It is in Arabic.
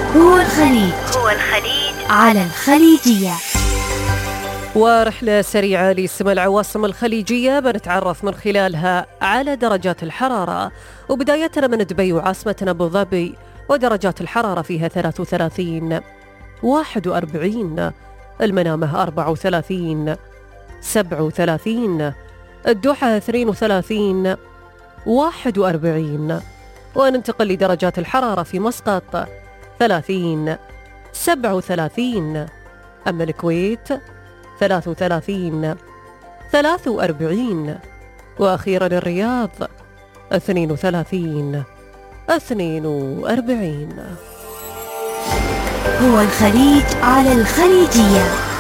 هو الخليج على الخليجية. ورحلة سريعة لسماء العواصم الخليجية بنتعرف من خلالها على درجات الحرارة، وبدايتنا من دبي وعاصمتنا أبو ظبي، ودرجات الحرارة فيها 33 41، المنامة 34 37، الدوحة 32 41. وننتقل لدرجات الحرارة في مسقط 30 37، أما الكويت 33 43، وأخيرا الرياض 32 42. هو الخليج على الخليجية.